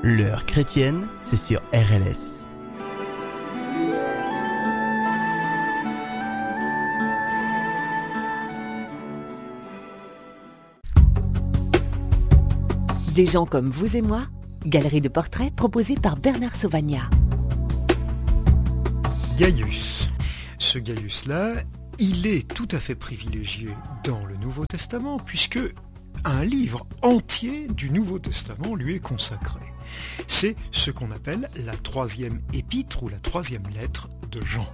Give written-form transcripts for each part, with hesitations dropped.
L'heure chrétienne, c'est sur RLS. Des gens comme vous et moi, galerie de portraits proposée par Bernard Sauvagnat. Gaius. Ce Gaius-là, il est tout à fait privilégié dans le Nouveau Testament puisque un livre entier du Nouveau Testament lui est consacré. C'est ce qu'on appelle la troisième épître ou la troisième lettre de Jean.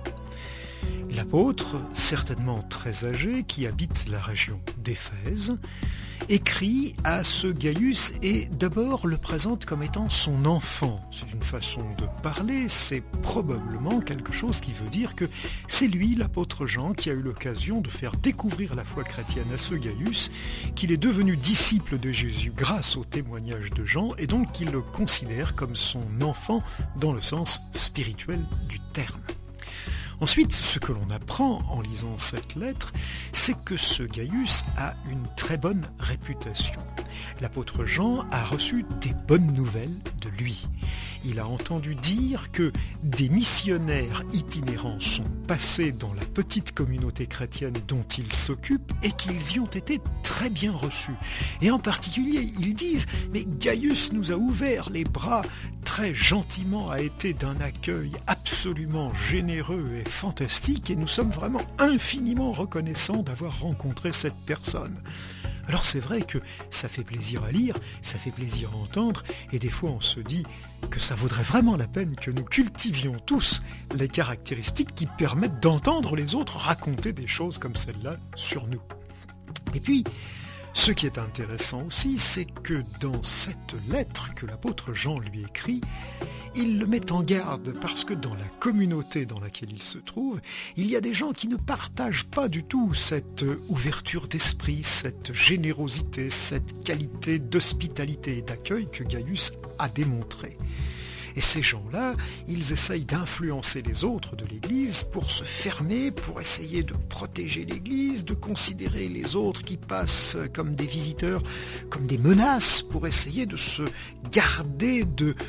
L'apôtre, certainement très âgé, qui habite la région d'Éphèse, écrit à ce Gaius et d'abord le présente comme étant son enfant. C'est une façon de parler, c'est probablement quelque chose qui veut dire que c'est lui, l'apôtre Jean, qui a eu l'occasion de faire découvrir la foi chrétienne à ce Gaius, qu'il est devenu disciple de Jésus grâce au témoignage de Jean et donc qu'il le considère comme son enfant dans le sens spirituel du terme. Ensuite, ce que l'on apprend en lisant cette lettre, c'est que ce Gaius a une très bonne réputation. L'apôtre Jean a reçu des bonnes nouvelles de lui. Il a entendu dire que des missionnaires itinérants sont passés dans la petite communauté chrétienne dont il s'occupe et qu'ils y ont été très bien reçus. Et en particulier, ils disent « Mais Gaius nous a ouvert les bras très gentiment, a été d'un accueil absolument généreux et fantastique et nous sommes vraiment infiniment reconnaissants d'avoir rencontré cette personne. » Alors c'est vrai que ça fait plaisir à lire, ça fait plaisir à entendre, et des fois on se dit que ça vaudrait vraiment la peine que nous cultivions tous les caractéristiques qui permettent d'entendre les autres raconter des choses comme celle-là sur nous. Et puis, ce qui est intéressant aussi, c'est que dans cette lettre que l'apôtre Jean lui écrit, il le met en garde parce que dans la communauté dans laquelle il se trouve, il y a des gens qui ne partagent pas du tout cette ouverture d'esprit, cette générosité, cette qualité d'hospitalité et d'accueil que Gaius a démontré. Et ces gens-là, ils essayent d'influencer les autres de l'Église pour se fermer, pour essayer de protéger l'Église, de considérer les autres qui passent comme des visiteurs, comme des menaces, pour essayer de se garder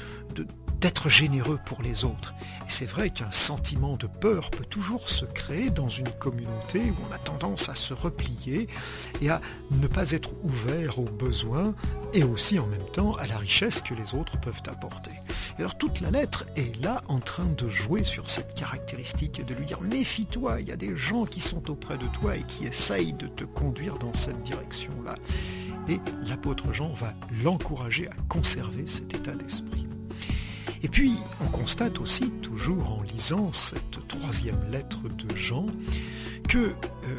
d'être généreux pour les autres. Et c'est vrai qu'un sentiment de peur peut toujours se créer dans une communauté où on a tendance à se replier et à ne pas être ouvert aux besoins et aussi en même temps à la richesse que les autres peuvent apporter. Et alors toute la lettre est là en train de jouer sur cette caractéristique et de lui dire « Méfie-toi, il y a des gens qui sont auprès de toi et qui essayent de te conduire dans cette direction-là. » Et l'apôtre Jean va l'encourager à conserver cet état d'esprit. Et puis, on constate aussi, toujours en lisant cette troisième lettre de Jean, que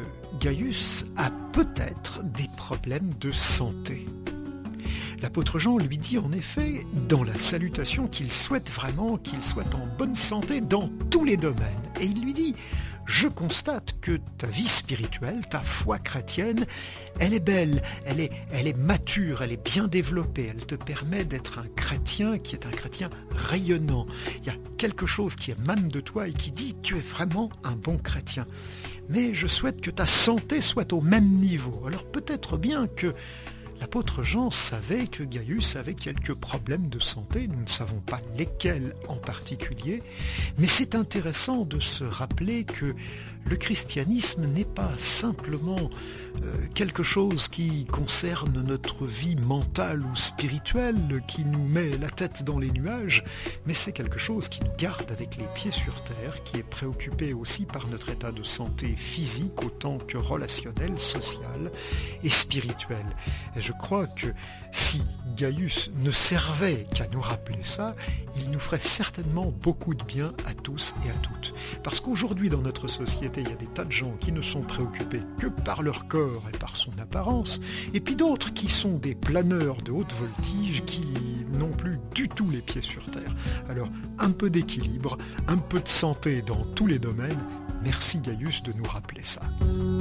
Gaius a peut-être des problèmes de santé. L'apôtre Jean lui dit en effet, dans la salutation, qu'il souhaite vraiment qu'il soit en bonne santé dans tous les domaines. Et il lui dit « Je constate que ta vie spirituelle, ta foi chrétienne, elle est belle, elle est mature, elle est bien développée, elle te permet d'être un chrétien qui est un chrétien rayonnant. Il y a quelque chose qui émane de toi et qui dit « Tu es vraiment un bon chrétien. Mais je souhaite que ta santé soit au même niveau. » Alors peut-être bien que l'apôtre Jean savait que Gaius avait quelques problèmes de santé, nous ne savons pas lesquels en particulier, mais c'est intéressant de se rappeler que le christianisme n'est pas simplement quelque chose qui concerne notre vie mentale ou spirituelle, qui nous met la tête dans les nuages, mais c'est quelque chose qui nous garde avec les pieds sur terre, qui est préoccupé aussi par notre état de santé physique autant que relationnel, social et spirituel. Et je crois que si Gaius ne servait qu'à nous rappeler ça, il nous ferait certainement beaucoup de bien à tous et à toutes. Parce qu'aujourd'hui dans notre société, il y a des tas de gens qui ne sont préoccupés que par leur corps et par son apparence, et puis d'autres qui sont des planeurs de haute voltige qui n'ont plus du tout les pieds sur terre. Alors un peu d'équilibre, un peu de santé dans tous les domaines. Merci Gaius de nous rappeler ça.